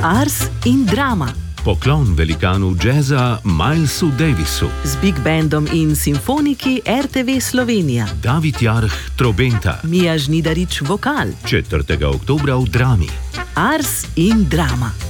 Ars in drama. Poklon velikanu džeza Milesu Davisu. Z Big Bandom in simfoniki RTV Slovenija. David Jarh trobenta. Mija Žnidarič vokal. 4. oktobra v Drami. Ars in drama.